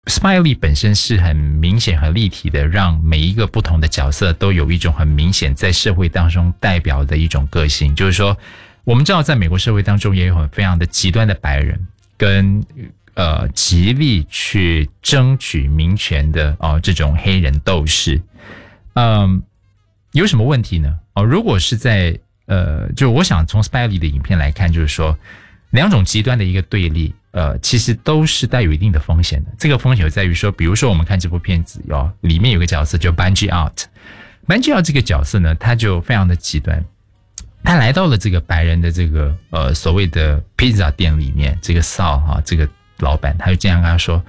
Spike Lee 本身是很明显、很立体的，让每一个不同的角色都有一种很明显在社会当中代表的一种个性。就是说，我们知道在美国社会当中也有很非常的极端的白人，跟极力去争取民权的这种黑人斗士。有什么问题呢？如果是在就我想从 Spike Lee 的影片来看，就是说两种极端的一个对立。其实都是带有一定的风险的。这个风险就在于说，比如说我们看这部片子里面有个角色叫 Bungie Out。Bungie Out 这个角色呢，他就非常的极端。他来到了这个白人的这个所谓的披萨店里面，这个 Saul 这个老板，他就这样跟他说，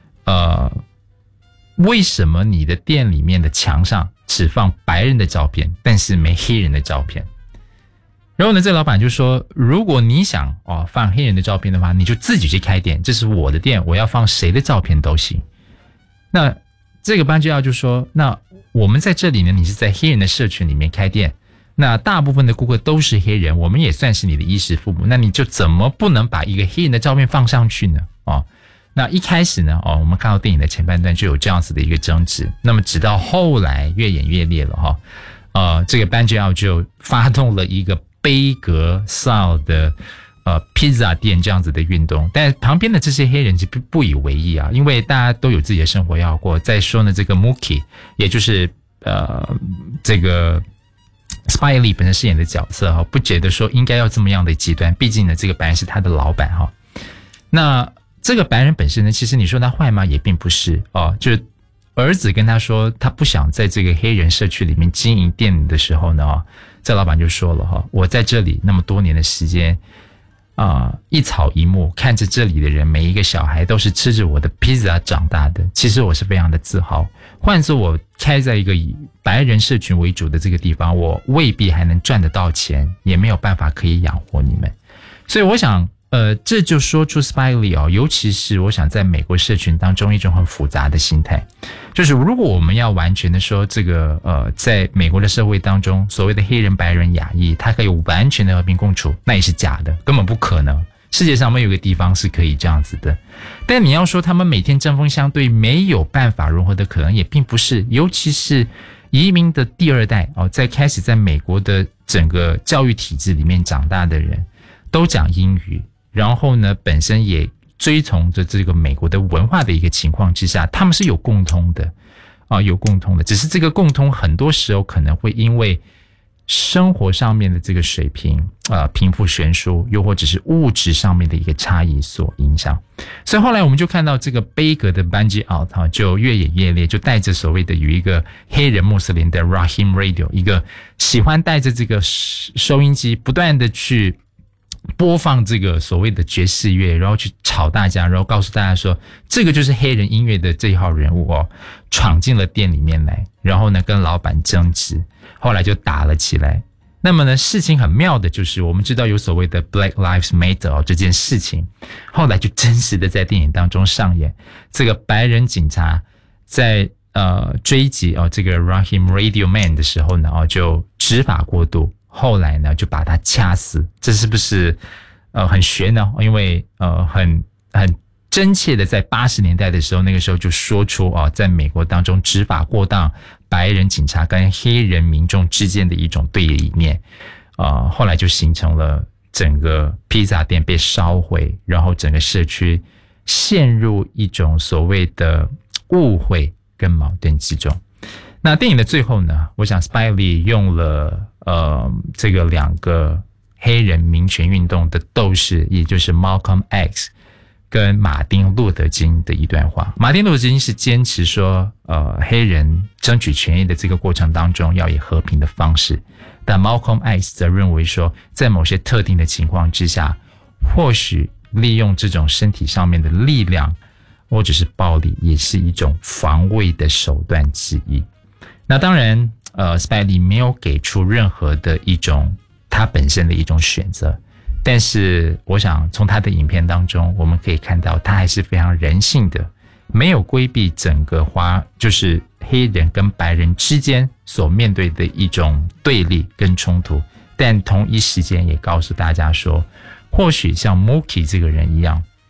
为什么你的店里面的墙上只放白人的照片，但是没黑人的照片？然后呢，这老板就说，如果你想放黑人的照片的话，你就自己去开店，这是我的店，我要放谁的照片都行。那这个班吉奥就说，那我们在这里呢，你是在黑人的社群里面开店，那大部分的顾客都是黑人，我们也算是你的衣食父母，那你就怎么不能把一个黑人的照片放上去呢？那一开始呢，我们看到电影的前半段就有这样子的一个争执，那么直到后来越演越烈了这个班吉奥就发动了一个杯格 Saul 的披萨店这样子的运动，但旁边的这些黑人就不以为意因为大家都有自己的生活要过。再说呢，这个 Mookie 也就是这个 Spike Lee 本身饰演的角色不觉得说应该要这么样的极端，毕竟呢这个白人是他的老板那这个白人本身呢，其实你说他坏吗？也并不是就是儿子跟他说他不想在这个黑人社区里面经营店的时候呢这老板就说了我在这里那么多年的时间一草一木，看着这里的人每一个小孩都是吃着我的披萨长大的，其实我是非常的自豪。换作我开在一个以白人社群为主的这个地方，我未必还能赚得到钱，也没有办法可以养活你们。所以我想这就说出 Spike Lee 尤其是我想在美国社群当中一种很复杂的心态，就是如果我们要完全的说这个在美国的社会当中，所谓的黑人、白人、亚裔，它可以完全的和平共处，那也是假的，根本不可能。世界上没有一个地方是可以这样子的。但你要说他们每天针锋相对，没有办法融合的可能也并不是，尤其是移民的第二代在开始在美国的整个教育体制里面长大的人，都讲英语。然后呢，本身也追从着这个美国的文化的一个情况之下，他们是有共通的有共通的，只是这个共通很多时候可能会因为生活上面的这个水平贫富悬殊，又或者是物质上面的一个差异所影响。所以后来我们就看到这个杯格的 Bungie Out 就越演越烈，就带着所谓的有一个黑人穆斯林的 Rahim Radio， 一个喜欢带着这个收音机不断的去播放这个所谓的爵士乐，然后去吵大家，然后告诉大家说这个就是黑人音乐的这一号人物闯进了店里面来，然后呢跟老板争执，后来就打了起来。那么呢事情很妙的就是我们知道有所谓的 Black Lives Matter 这件事情，后来就真实的在电影当中上演。这个白人警察在追击这个 Rahim Radio Man 的时候呢就执法过度，后来呢就把他掐死。这是不是很悬呢？因为很真切的在80年代的时候，那个时候就说出在美国当中执法过当，白人警察跟黑人民众之间的一种对立面后来就形成了整个披萨店被烧毁，然后整个社区陷入一种所谓的误会跟矛盾之中。那电影的最后呢，我想 Spike Lee 用了这个两个黑人民权运动的斗士，也就是 Malcolm X 跟马丁路德金的一段话。马丁路德金是坚持说黑人争取权益的这个过程当中要以和平的方式，但 Malcolm X 则认为说在某些特定的情况之下，或许利用这种身体上面的力量或者是暴力也是一种防卫的手段之一。那当然Spike Lee 没有给出任何的一种他本身的一种选择，但是我想从他的影片当中我们可以看到他还是非常人性的，没有规避整个就是黑人跟白人之间所面对的一种对立跟冲突，但同一时间也告诉大家说，或许像 Mookie 这个人一样，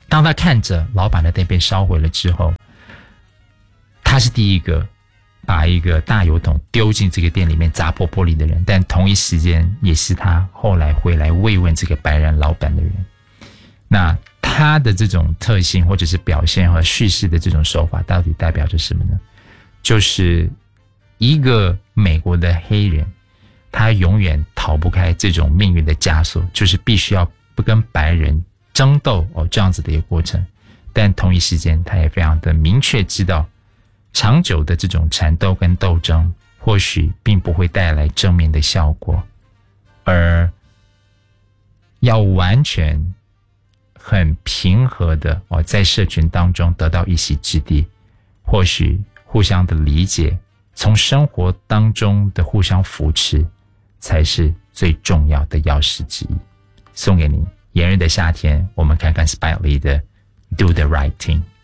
当他看着老板的店被烧毁了之后，他是第一个把一个大油桶丢进这个店里面砸破玻璃的人，但同一时间也是他后来回来慰问这个白人老板的人。那他的这种特性或者是表现和叙事的这种手法到底代表着什么呢？就是一个美国的黑人，他永远逃不开这种命运的枷锁，就是必须要不跟白人争斗这样子的一个过程。但同一时间他也非常的明确知道，长久的这种缠斗跟斗争或许并不会带来正面的效果，而要完全很平和的在社群当中得到一席之地，或许互相的理解，从生活当中的互相扶持才是最重要的钥匙之一。送给你炎热的夏天，我们看看 Spike Lee 的 Do the Right Thing。